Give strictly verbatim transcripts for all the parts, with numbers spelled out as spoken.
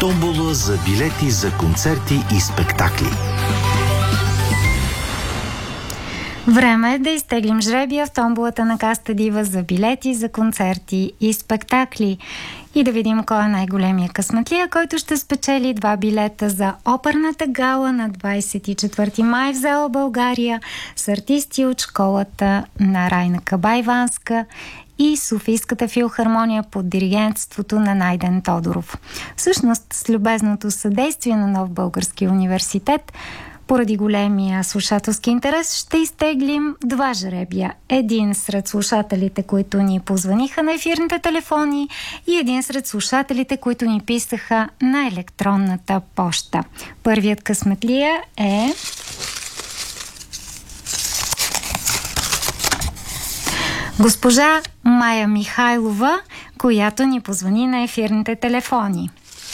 Томбола за билети за концерти и спектакли. Време е да изтеглим жребия в томболата на Каста Дива за билети за концерти и спектакли. И да видим кой е най-големия късметлия, който ще спечели два билета за оперната гала на двадесет и четвърти май в зала България с артисти от школата на Райна Кабайванска и Софийската филхармония под диригентството на Найден Тодоров. Всъщност, с любезното съдействие на Нов български университет, поради големия слушателски интерес, ще изтеглим два жребия. Един сред слушателите, които ни позваниха на ефирните телефони, и един сред слушателите, които ни писаха на електронната поща. Първият късметлия е... госпожа Майя Михайлова, която ни позвани на ефирните телефони.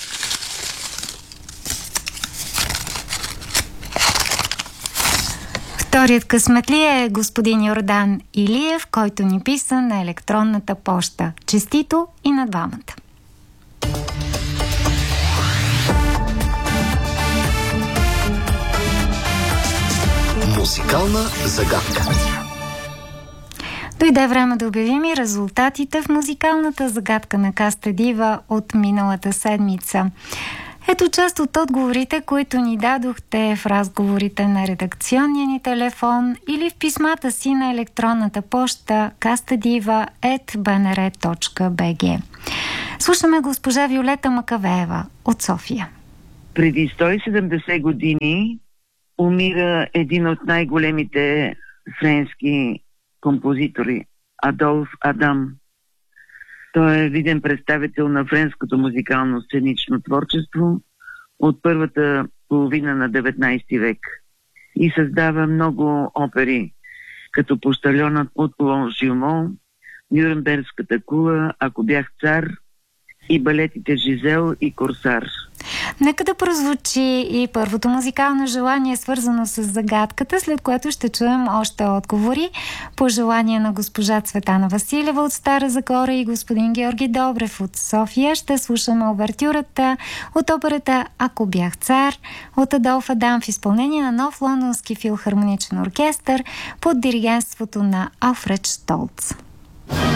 Вторият късметлия е господин Йордан Илиев, който ни писа на електронната поща. Честито и на двамата! Музикална загадка. Дойде време да обявим и резултатите в музикалната загадка на Каста Дива от миналата седмица. Ето част от отговорите, които ни дадохте в разговорите на редакционния ни телефон или в писмата си на електронната поща кастадива ет би ен ар точка би джи. Слушаме госпожа Виолета Макавеева от София. Преди сто и седемдесет години умира един от най-големите френски композитори – Адолф Адам. Той е виден представител на френското музикално сценично творчество от първата половина на деветнадесети век и създава много опери, като Пощальонът от Лонжюмон, Нюрнбергската кула, Ако бях цар и балетите Жизел и Корсар. Нека да прозвучи и първото музикално желание, свързано с загадката, след което ще чуем още отговори. По желание на госпожа Цветана Василева от Стара Загора и господин Георги Добрев от София ще слушаме овертюрата от операта Ако бях цар от Адолф Адам в изпълнение на Нов лондонски филхармоничен оркестър под диригентството на Алфред Штолц.